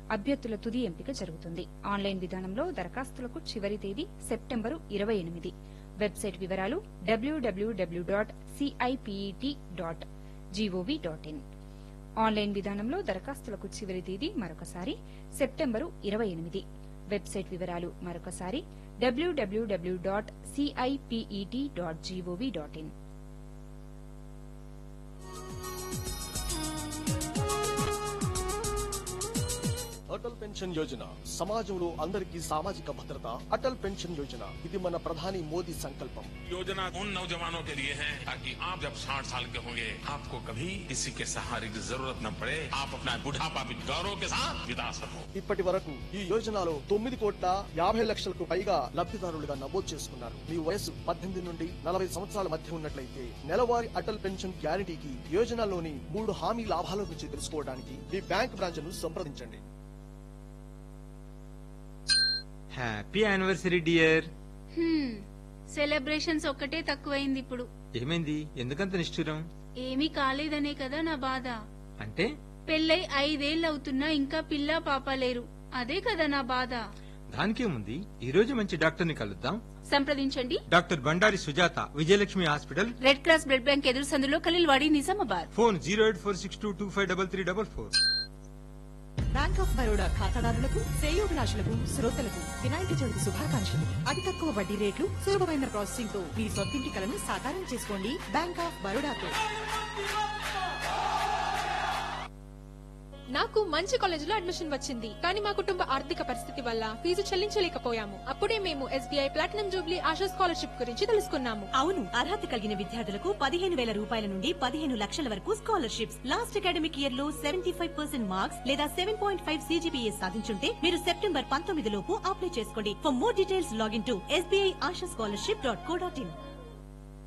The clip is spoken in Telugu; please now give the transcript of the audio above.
అభ్యర్థుల తుది ఎంపిక జరుగుతుంది. ఆన్లైన్ విధానంలో దరఖాస్తులకు చివరి తేదీ సెప్టెంబరు 28. వెబ్సైట్ వివరాలు www.cipet.gov.in. ఆన్లైన్ విధానంలో దరఖాస్తులకు చివరి తేదీ మరొకసారి సెప్టెంబరు 28. వెబ్సైట్ వివరాలు మరొకసారి www.cipet.gov.in. అటల్ పెన్షన్ యోజన సమాజంలో అందరికీ సామాజిక భద్రత. అటల్ పెన్షన్ యోజన ఇది మన ప్రధాని మోదీ సంకల్పం. योजना उन नौजवानों के लिए है ताकि आप जब 60 साल के होंगे आपको कभी किसी के सहारे की जरूरत न पड़े, आप अपना बुढ़ापा भी गौरव के साथ बिता सको. ఇప్పటి వరకు ఈ యోజనలో 9,50,00,000కు పైగా లబ్ధిదారులుగా నమోదు చేసుకున్నారు. మీ వయసు 18 నుండి 40 సంవత్సరాల మధ్య ఉన్నట్లయితే నెలవారీ అటల్ పెన్షన్ గ్యారంటీకి యోజనలోని 3 హామీ లాభాల గురించి తెలుసుకోవడానికి మీ బ్యాంక్ బ్రాంచ్ ను సంప్రదించండి. Happy anniversary dear. సెలబ్రేషన్స్ ఒక్కటే తక్కువైంది ఇప్పుడు. ఏమైంది? ఎందుకంత నిష్ఠురం? ఏమీ కాలేదనే కదా నా బాధ. అంటే పెళ్ళై 5 ఏళ్లవుతున్నా ఇంకా పిల్ల పాప లేరు. అదే కదా నా బాధ. దానికేముంది, ఈ రోజు మంచి డాక్టర్ ని కలుద్దాం. సంప్రదించండి doctor Bandari Sujatha, Vijayalakshmi hospital, red cross blood bank ఎదురు సందులో Khaleelwadi, Nizamabad. Phone 08462253344. Bank of Baroda ఖాతాదారులకు, శ్రేయోభిలాషులకు, శ్రోతలకు వినాయక చవితి శుభాకాంక్షలు. అతి తక్కువ వడ్డీ రేట్లు, సులభమైన ప్రాసెసింగ్ తో మీ సొంతింటి కలను సాకారం చేసుకోండి బ్యాంక్ ఆఫ్ బరోడాతో. నాకు మంచి కాలేజీలో అడ్మిషన్ వచ్చింది, కానీ మా కుటుంబ ఆర్థిక పరిస్థితి వల్ల ఫీజు చెల్లించలేకపోయాము. అప్పుడే మేము SBI platinum Jubilee ASHA scholarship గురించి తెలుసుకున్నాము. అవును, అర్హత కలిగిన విద్యార్థులకు 15,000 రూపాయల నుండి 15 లక్షల వరకు స్కాలర్షిప్స్. లాస్ట్ అకాడమిక్ ఇయర్ లో 75% మార్క్స్ లేదా 7.5 CGPA సాధించుంటే మీరు సెప్టెంబర్ 19 లోపు అప్లై చేసుకోండి. For more details login to sbiashaScholarship.co.in.